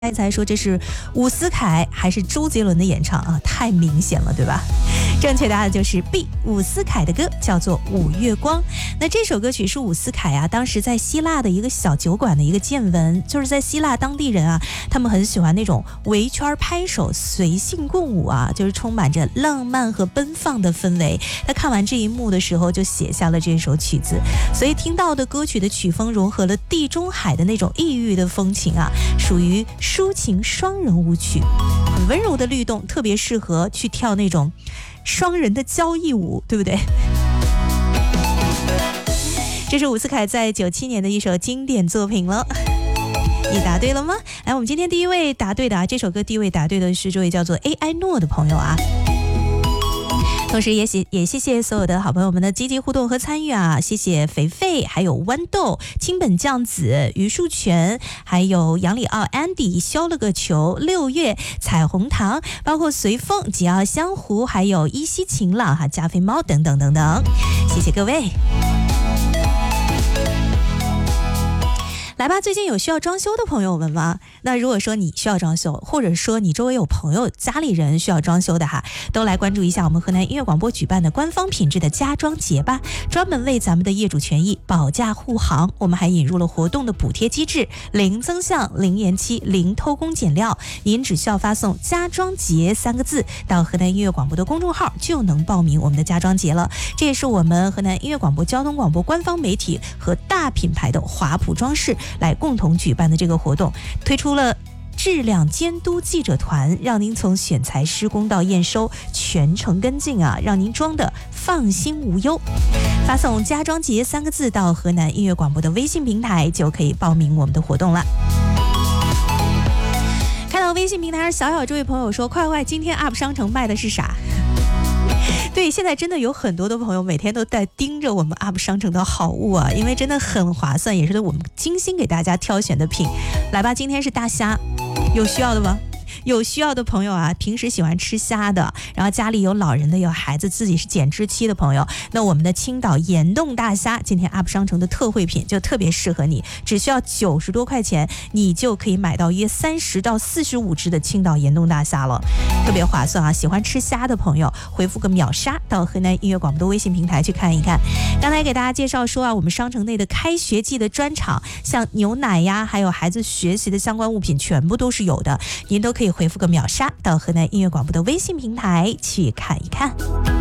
才说这是伍思凯还是周杰伦的演唱啊？太明显了，对吧？正确答案就是 B， 伍思凯的歌叫做《五月光》。那这首歌曲是伍思凯啊，当时在希腊的一个小酒馆的一个见闻，就是在希腊当地人啊，他们很喜欢那种围圈拍手、随性共舞啊，就是充满着浪漫和奔放的氛围。他看完这一幕的时候，就写下了这首曲子，所以听到的歌曲的曲风融合了地中海的那种异域的风情啊，属于抒情双人舞曲，很温柔的律动，特别适合去跳那种双人的交谊舞，对不对？这是伍思凯在97年的一首经典作品了。你答对了吗？来，我们今天第一位答对的啊，这首歌第一位答对的是这位叫做 AI 诺的朋友啊。同时也谢谢所有的好朋友们的积极互动和参与啊！谢谢肥肥，还有豌豆、清本酱子、于树全，还有杨里奥 Andy 削了个球、6月彩虹糖，包括随风、吉奥香湖，还有依稀晴朗哈、加菲猫等等等等，谢谢各位。来吧，最近有需要装修的朋友们吗？那如果说你需要装修，或者说你周围有朋友家里人需要装修的哈，都来关注一下我们河南音乐广播举办的官方品质的家装节吧，专门为咱们的业主权益保驾护航。我们还引入了活动的补贴机制，零增项、零延期、零偷工减料，您只需要发送家装节3个字到河南音乐广播的公众号，就能报名我们的家装节了。这也是我们河南音乐广播交通广播官方媒体和大品牌的华普装饰来共同举办的这个活动，推出了质量监督记者团，让您从选材施工到验收全程跟进啊，让您装的放心无忧。发送家装节3个字到河南音乐广播的微信平台，就可以报名我们的活动了。看到微信平台上小小这位朋友说，快今天 UP 商城卖的是啥？对，现在真的有很多的朋友每天都在盯着我们 UP 商城的好物啊，因为真的很划算，也是我们精心给大家挑选的品。来吧，今天是大虾，有需要的吗？有需要的朋友啊，平时喜欢吃虾的，然后家里有老人的，有孩子，自己是减脂期的朋友，那我们的青岛盐冻大虾今天 UP 商城的特惠品就特别适合你，只需要90多块钱，你就可以买到约30到45只的青岛盐冻大虾了，特别划算啊！喜欢吃虾的朋友，回复个秒杀到河南音乐广播的微信平台去看一看。刚才给大家介绍说啊，我们商城内的开学季的专场，像牛奶呀，还有孩子学习的相关物品，全部都是有的，您都可以回复个秒杀到河南音乐广播的微信平台去看一看。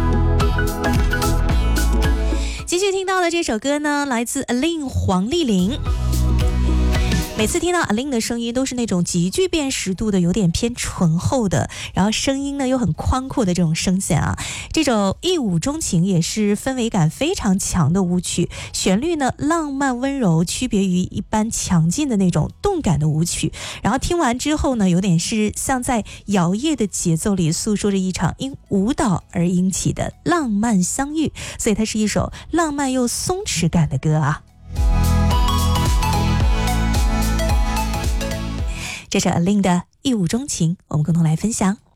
继续听到的这首歌呢，来自 Aline 黄丽玲。每次听到 Aline 的声音都是那种极具辨识度的，有点偏醇厚的，然后声音呢又很宽阔的这种声线啊。这首一舞钟情也是氛围感非常强的舞曲，旋律呢浪漫温柔，区别于一般强劲的那种动感的舞曲。然后听完之后呢，有点是像在摇曳的节奏里诉说着一场因舞蹈而引起的浪漫相遇，所以它是一首浪漫又松弛感的歌啊。这是 Aline 的一舞钟情，我们共同来分享。